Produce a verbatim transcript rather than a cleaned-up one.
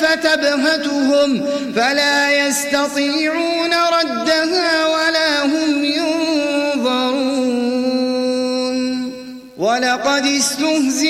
فتبهتهم فلا يستطيعون ردها ولا هم ينظرون ولقد استهزئ